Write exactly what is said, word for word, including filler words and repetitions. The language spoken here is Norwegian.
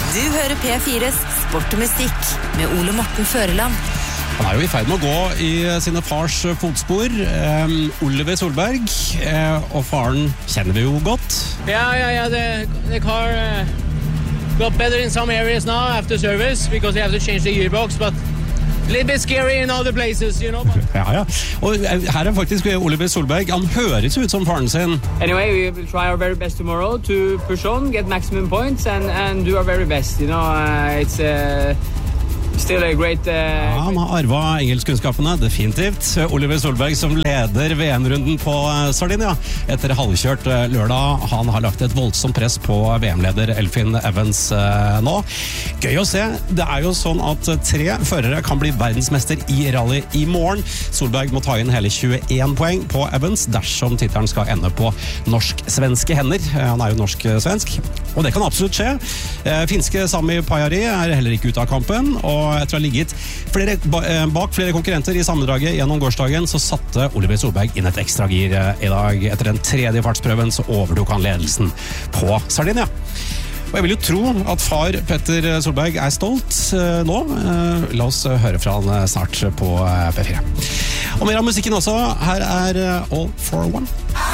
Du hører P fires Sport og Musikk med Ole Morten Føreland. Han er jo i ferd med å gå i sine fars fotspor, um, Oliver Solberg, uh, og faren kjenner vi jo godt. Ja, ja, ja, the, the car uh, got better in some areas now after service, because they have to change the gearbox, but a little bit scary in other places, you know. Ja, ja. Og her er faktisk Oliver Solberg, han høres ut som faren sin. Anyway, we will try our very best tomorrow to push on, get maximum points, and, and do our very best, you know. Uh, it's... Uh, Still a great, uh... ja, han har arvet engelskkunnskapene, definitivt. Oliver Solberg som leder V M-runden på Sardinia etter halvkjørt lørdag. Han har lagt et voldsomt press på V M-leder Elfyn Evans uh, nå. Gøy å se. Det er jo sånn at tre førere kan bli verdensmester i rally i morgen. Solberg må ta inn hele tjueen poeng på Evans dersom tittelen skal ende på norsk-svenske hender. Han er jo norsk-svensk, og det kan absolutt skje. Finske Sami Pajari er heller ikke ute av kampen, og etter å ha ligget flere, bak flere konkurrenter i sammendraget gjennom gårsdagen, så satte Oliver Solberg inn et ekstra gir i dag. Etter den tredje fartsprøven så overtok han ledelsen på Sardinia. Og jeg vil jo tro at far Petter Solberg er stolt uh, nå. Uh, la oss høre fra han snart på uh, P fire. Og mer av musikken også. Her er uh, All for One.